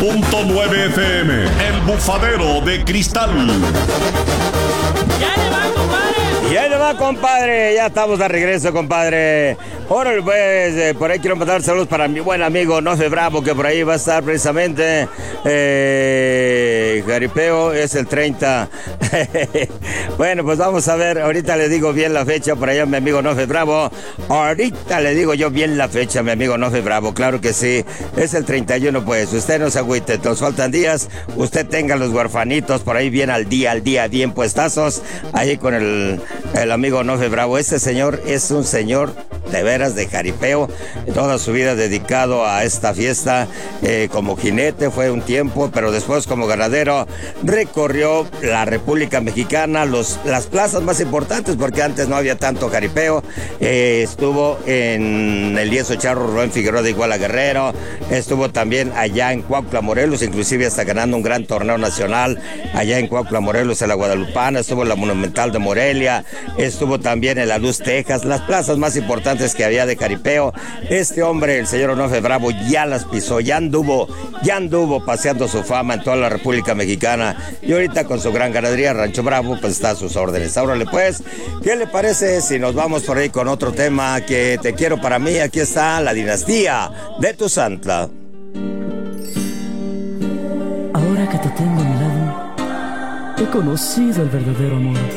100.9 FM, El Bufadero de Cristal. Ya le va, compadre. Ya estamos de regreso, compadre. Órale, pues, por ahí quiero mandar saludos para mi buen amigo Nofe Bravo, que por ahí va a estar precisamente. Jaripeo es el 30. Bueno, pues vamos a ver. Ahorita le digo bien la fecha por allá, mi amigo Nofe Bravo. Ahorita le digo yo bien la fecha, mi amigo Nofe Bravo. Claro que sí. Es el 31, pues. Usted no se agüite. Nos faltan días. Usted tenga los huerfanitos por ahí bien al día, bien puestazos. Ahí con el amigo Nofe Bravo. Este señor es un señor de veras de jaripeo, toda su vida dedicado a esta fiesta. Como jinete fue un tiempo, pero después como ganadero recorrió la República Mexicana, las plazas más importantes, porque antes no había tanto jaripeo. Estuvo en el Yeso Charro Rubén Figueroa de Iguala Guerrero, estuvo también allá en Cuautla, Morelos, inclusive hasta ganando un gran torneo nacional allá en Cuautla, Morelos, en la Guadalupana, estuvo en la Monumental de Morelia, estuvo también en La Luz, Texas, las plazas más importantes que había de jaripeo. Este hombre, el señor Nofe Bravo, ya las pisó, ya anduvo paseando su fama en toda la República Mexicana, y ahorita con su gran ganadería Rancho Bravo, pues está a sus órdenes. Órale pues, ¿qué le parece si nos vamos por ahí con otro tema que te quiero para mí? Aquí está la dinastía de Tuzantla. Ahora que te tengo a mi lado, he conocido el verdadero amor.